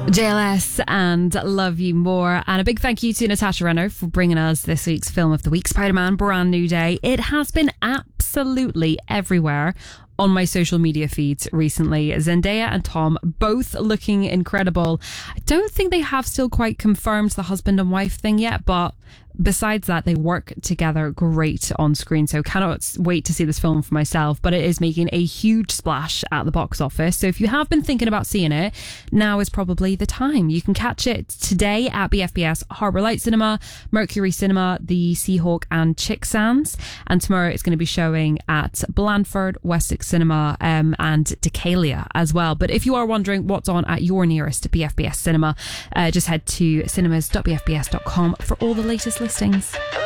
JLS and Love You More. And a big thank you to Natasha Reno for bringing us this week's film of the week, Spider-Man Brand New Day. It has been absolutely everywhere on my social media feeds recently. Zendaya and Tom both looking incredible. I don't think they have still quite confirmed the husband and wife thing yet, but besides that, they work together great on screen, so cannot wait to see this film for myself. But it is making a huge splash at the box office, so if you have been thinking about seeing it, now is probably the time. You can catch it today at BFBS Harbour Light Cinema, Mercury Cinema, the Seahawk and Chick Sands, and tomorrow it's going to be showing at Blandford, Wessex Cinema, and Decalia as well. But if you are wondering what's on at your nearest BFBS cinema, just head to cinemas.bfbs.com for all the latest listings.